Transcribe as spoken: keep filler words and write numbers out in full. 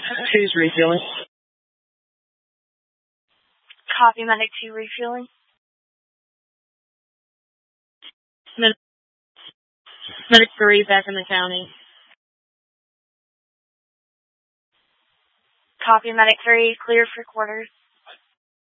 Two's refueling. Copy, Medic two refueling. Medic, Medic three back in the county. Copy, Medic three, clear for quarters.